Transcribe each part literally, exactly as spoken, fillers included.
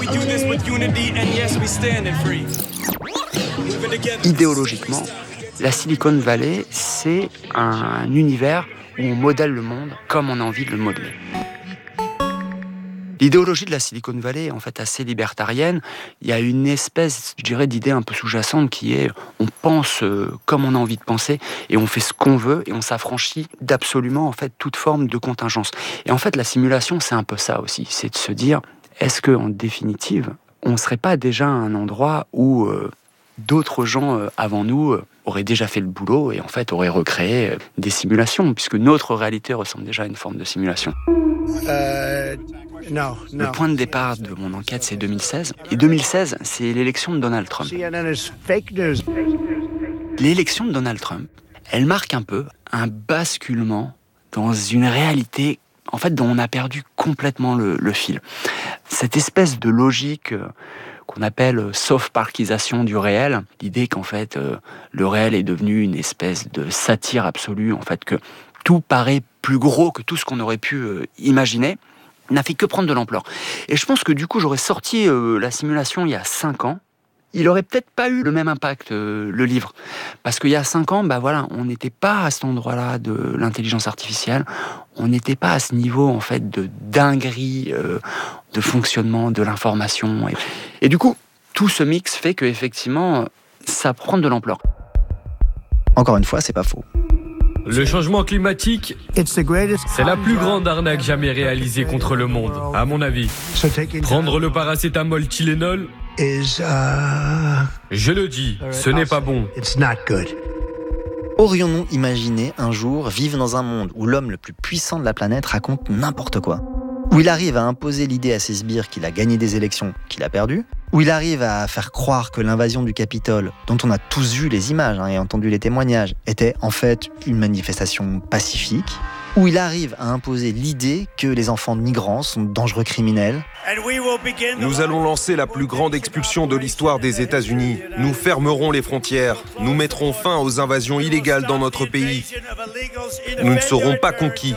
Idéologiquement, la Silicon Valley, c'est un univers où on modèle le monde comme on a envie de le modeler. L'idéologie de la Silicon Valley est en fait assez libertarienne. Il y a une espèce, je dirais, d'idée un peu sous-jacente qui est on pense euh, comme on a envie de penser et on fait ce qu'on veut et on s'affranchit d'absolument en fait toute forme de contingence. Et en fait, la simulation, c'est un peu ça aussi, c'est de se dire est-ce que en définitive, on ne serait pas déjà à un endroit où euh, d'autres gens euh, avant nous euh, auraient déjà fait le boulot et en fait auraient recréé euh, des simulations, puisque notre réalité ressemble déjà à une forme de simulation. Euh... Non, non. Le point de départ de mon enquête, c'est deux mille seize. Et deux mille seize, c'est l'élection de Donald Trump. L'élection de Donald Trump, elle marque un peu un basculement dans une réalité en fait, dont on a perdu complètement le, le fil. Cette espèce de logique euh, qu'on appelle soft-parkisation du réel, l'idée qu'en fait, euh, le réel est devenu une espèce de satire absolue, en fait, que tout paraît plus gros que tout ce qu'on aurait pu euh, imaginer, n'a fait que prendre de l'ampleur. Et je pense que du coup, j'aurais sorti euh, la simulation il y a cinq ans. Il aurait peut-être pas eu le même impact, euh, le livre. Parce qu'il y a cinq ans, bah voilà, on n'était pas à cet endroit-là de l'intelligence artificielle. On n'était pas à ce niveau, en fait, de dinguerie, euh, de fonctionnement de l'information. Et, et du coup, tout ce mix fait qu'effectivement, ça prend de l'ampleur. Encore une fois, c'est pas faux. Le changement climatique, c'est la plus grande arnaque jamais réalisée contre le monde, à mon avis. Prendre le paracétamol Tylenol, je le dis, ce n'est pas bon. Aurions-nous imaginé un jour vivre dans un monde où l'homme le plus puissant de la planète raconte n'importe quoi ? Où il arrive à imposer l'idée à ses sbires qu'il a gagné des élections qu'il a perdues, où il arrive à faire croire que l'invasion du Capitole, dont on a tous vu les images hein, et entendu les témoignages, était en fait une manifestation pacifique, où il arrive à imposer l'idée que les enfants de migrants sont de dangereux criminels. Nous allons lancer la plus grande expulsion de l'histoire des États-Unis. Nous fermerons les frontières. Nous mettrons fin aux invasions illégales dans notre pays. Nous ne serons pas conquis.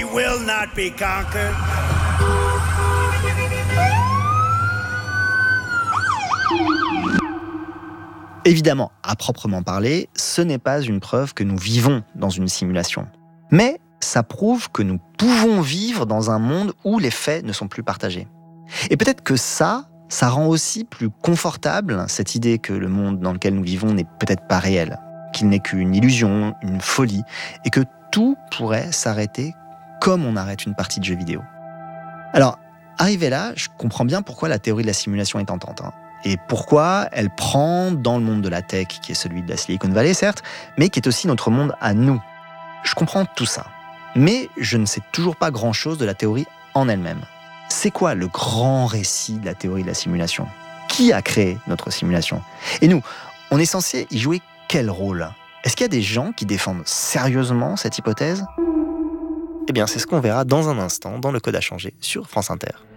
Évidemment, à proprement parler, ce n'est pas une preuve que nous vivons dans une simulation. Mais ça prouve que nous pouvons vivre dans un monde où les faits ne sont plus partagés. Et peut-être que ça, ça rend aussi plus confortable cette idée que le monde dans lequel nous vivons n'est peut-être pas réel, qu'il n'est qu'une illusion, une folie, et que tout pourrait s'arrêter comme on arrête une partie de jeu vidéo. Alors, arrivé là, je comprends bien pourquoi la théorie de la simulation est tentante, hein. Et pourquoi elle prend dans le monde de la tech, qui est celui de la Silicon Valley, certes, mais qui est aussi notre monde à nous. Je comprends tout ça. Mais je ne sais toujours pas grand-chose de la théorie en elle-même. C'est quoi le grand récit de la théorie de la simulation ? Qui a créé notre simulation ? Et nous, on est censé y jouer quel rôle ? Est-ce qu'il y a des gens qui défendent sérieusement cette hypothèse ? Eh bien, c'est ce qu'on verra dans un instant dans le Code à changer sur France Inter.